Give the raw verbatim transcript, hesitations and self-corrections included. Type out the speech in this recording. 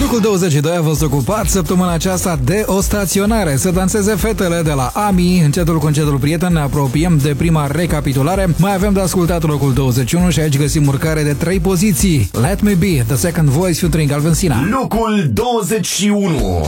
Locul douăzeci și doi a fost ocupat săptămâna aceasta de o staționare. Să danseze fetele de la Ami. Încetul cu încetul, prieten, ne apropiem de prima recapitulare. Mai avem de ascultat locul douăzeci și unu și aici găsim urcare de trei poziții. Let Me Be, The Second Voice featuring Alvin Sina. Locul douăzeci și unu.